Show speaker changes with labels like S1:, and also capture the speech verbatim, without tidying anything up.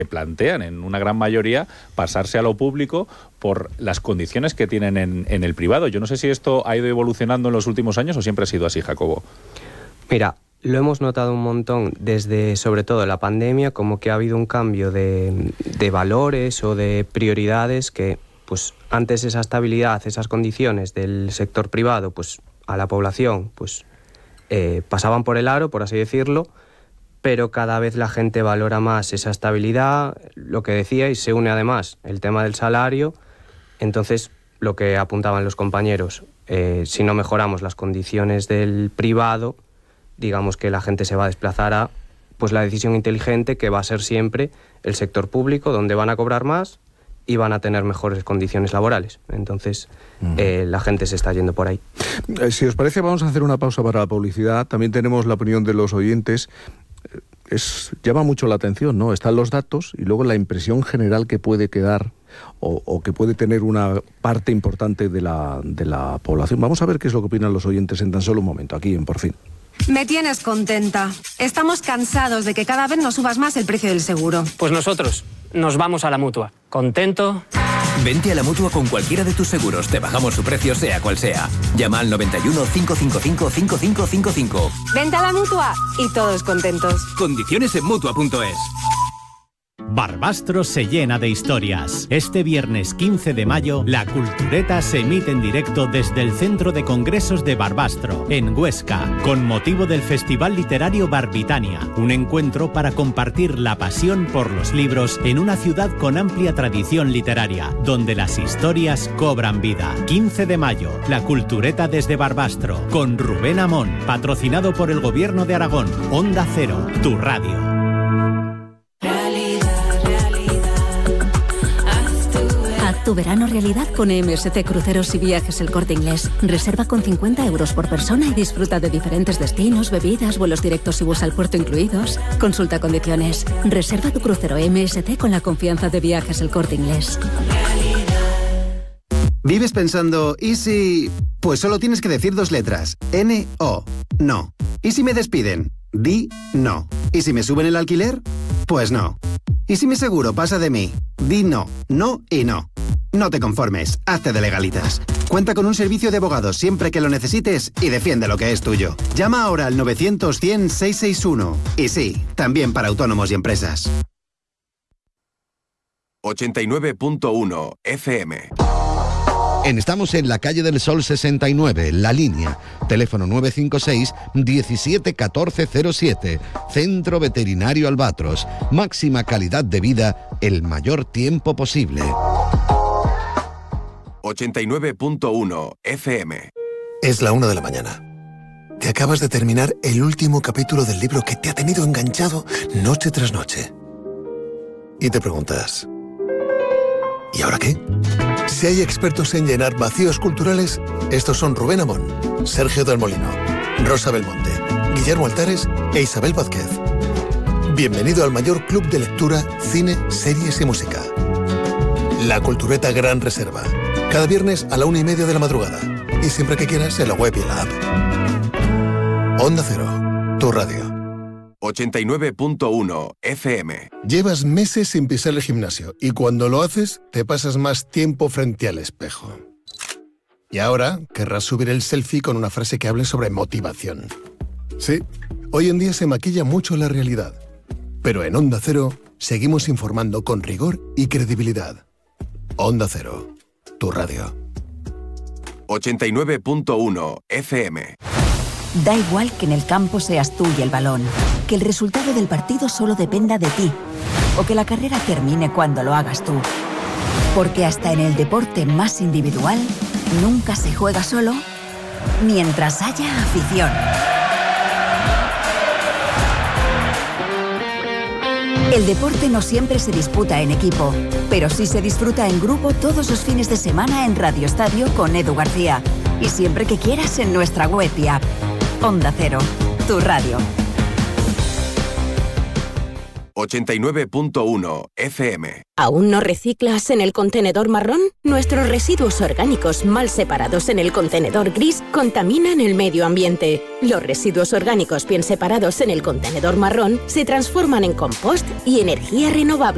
S1: plantean en una gran mayoría pasarse a lo público por las condiciones que tienen en, en el privado. Yo no sé si esto ha ido evolucionando en los últimos años o siempre ha sido así, Jacobo.
S2: Mira, lo hemos notado un montón desde, sobre todo, la pandemia, como que ha habido un cambio de, de valores o de prioridades que, pues, antes esa estabilidad, esas condiciones del sector privado, pues, a la población, pues, eh, pasaban por el aro, por así decirlo, pero cada vez la gente valora más esa estabilidad, lo que decía, y se une además el tema del salario. Entonces, lo que apuntaban los compañeros, eh, si no mejoramos las condiciones del privado, digamos que la gente se va a desplazar a, pues, la decisión inteligente, que va a ser siempre el sector público, donde van a cobrar más y van a tener mejores condiciones laborales. Entonces, uh-huh. eh, la gente se está yendo por ahí.
S3: Eh, si os parece, vamos a hacer una pausa para la publicidad. También tenemos la opinión de los oyentes. Es, llama mucho la atención, ¿no? Están los datos y luego la impresión general que puede quedar o, o que puede tener una parte importante de la, de la población. Vamos a ver qué es lo que opinan los oyentes en tan solo un momento, aquí en Por Fin.
S4: Me tienes contenta. Estamos cansados de que cada vez nos subas más el precio del seguro.
S5: Pues nosotros nos vamos a la Mutua. ¿Contento?
S6: Vente a la Mutua con cualquiera de tus seguros. Te bajamos su precio, sea cual sea. Llama al noventa y uno, cinco cinco cinco, cinco cinco cinco cinco.
S4: Vente a la Mutua y todos contentos.
S6: Condiciones en Mutua punto es.
S7: Barbastro se llena de historias. Este viernes quince de mayo, La Cultureta se emite en directo desde el Centro de Congresos de Barbastro, en Huesca, con motivo del Festival Literario Barbitania, un encuentro para compartir la pasión por los libros en una ciudad con amplia tradición literaria, donde las historias cobran vida. quince de mayo, La Cultureta desde Barbastro, con Rubén Amón, patrocinado por el Gobierno de Aragón. Onda Cero, tu radio.
S8: Tu verano realidad con M S C Cruceros y Viajes El Corte Inglés. Reserva con cincuenta euros por persona y disfruta de diferentes destinos, bebidas, vuelos directos y bus al puerto incluidos. Consulta condiciones. Reserva tu crucero M S C con la confianza de Viajes El Corte Inglés.
S9: ¿Vives pensando, y si...? Pues solo tienes que decir dos letras. N O. No. ¿Y si me despiden? Di no. ¿Y si me suben el alquiler? Pues no. ¿Y si mi seguro pasa de mí? Di no. No y no. No te conformes, hazte de Legalitas. Cuenta con un servicio de abogados siempre que lo necesites y defiende lo que es tuyo. Llama ahora al novecientos, cien, seiscientos sesenta y uno. Y sí, también para autónomos y empresas.
S10: ochenta y nueve punto uno F M.
S11: En, estamos en la calle del Sol sesenta y nueve, La Línea. Teléfono nueve cinco seis, diecisiete, catorce cero siete. Centro Veterinario Albatros. Máxima calidad de vida el mayor tiempo posible.
S10: ochenta y nueve punto uno F M.
S12: Es la una de la mañana. Te acabas de terminar el último capítulo del libro que te ha tenido enganchado noche tras noche. Y te preguntas, ¿y ahora qué? Si hay expertos en llenar vacíos culturales, estos son Rubén Amón, Sergio del Molino, Rosa Belmonte, Guillermo Altares e Isabel Vázquez. Bienvenido al mayor club de lectura, cine, series y música. La Cultureta Gran Reserva. Cada viernes a la una y media de la madrugada. Y siempre que quieras en la web y en la app. Onda Cero, tu radio.
S10: ochenta y nueve punto uno F M.
S12: Llevas meses sin pisar el gimnasio y cuando lo haces te pasas más tiempo frente al espejo. Y ahora querrás subir el selfie con una frase que hable sobre motivación. Sí, hoy en día se maquilla mucho la realidad. Pero en Onda Cero seguimos informando con rigor y credibilidad. Onda Cero, tu radio.
S10: ochenta y nueve punto uno F M.
S13: Da igual que en el campo seas tú y el balón, que el resultado del partido solo dependa de ti, o que la carrera termine cuando lo hagas tú. Porque hasta en el deporte más individual, nunca se juega solo, mientras haya afición. El deporte no siempre se disputa en equipo, pero sí se disfruta en grupo todos los fines de semana en Radio Estadio con Edu García. Y siempre que quieras en nuestra web y app. Onda Cero, tu radio.
S10: ochenta y nueve punto uno F M.
S14: ¿Aún no reciclas en el contenedor marrón? Nuestros residuos orgánicos mal separados en el contenedor gris contaminan el medio ambiente. Los residuos orgánicos bien separados en el contenedor marrón se transforman en compost y energía renovable.